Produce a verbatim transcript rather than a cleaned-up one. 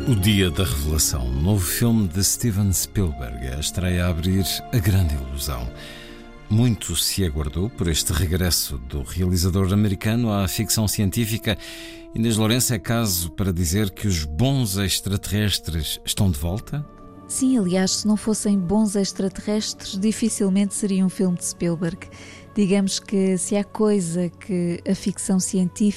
O Dia da Revelação, novo filme de Steven Spielberg, a estreia a abrir A Grande Ilusão. Muito se aguardou por este regresso do realizador americano à ficção científica. Inês Lourenço, é caso para dizer que os bons extraterrestres estão de volta? Sim, aliás, se não fossem bons extraterrestres, dificilmente seria um filme de Spielberg. Digamos que se há coisa que a ficção científica